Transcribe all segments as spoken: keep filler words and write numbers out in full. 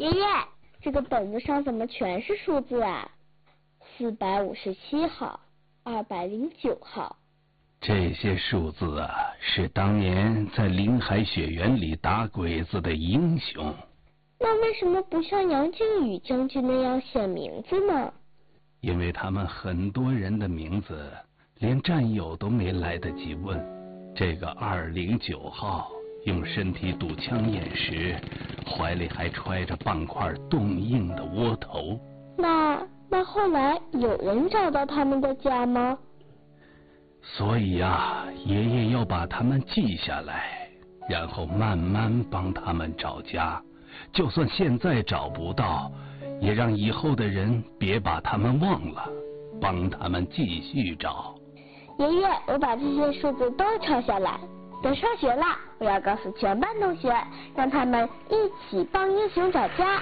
爷爷，这个本子上怎么全是数字啊？四百五十七号，二百零九号。 这些数字啊，是当年在林海雪原里打鬼子的英雄。 那为什么不像杨靖宇将军那样写名字呢？ 因为他们很多人的名字连战友都没来得及问。这个二零九号用身体堵枪眼时，怀里还揣着半块冻硬的窝头。 那那后来有人找到他们的家吗？ 所以啊，爷爷要把他们记下来，然后慢慢帮他们找家。就算现在找不到，也让以后的人别把他们忘了，帮他们继续找。 爷爷，我把这些数字都抄下来，等上学了，我要告诉全班同学，让他们一起帮英雄找家。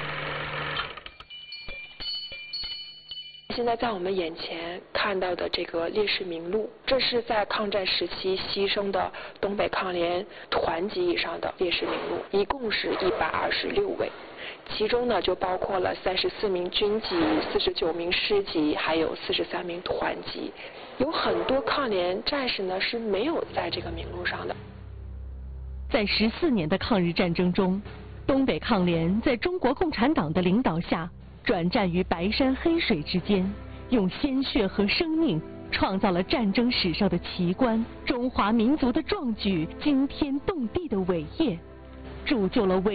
现在在我们眼前看到的这个烈士名录，这是在抗战时期牺牲的东北抗联团级以上的烈士名录，一共是一百二十六位，其中呢就包括了三十四名军级、四十九名师级，还有四十三名团级。有很多抗联战士呢是没有在这个名录上的。 在十四年的抗日战争中，东北抗联在中国共产党的领导下，转战于白山黑水之间，用鲜血和生命创造了战争史上的奇观，中华民族的壮举，惊天动地的伟业，铸就了伟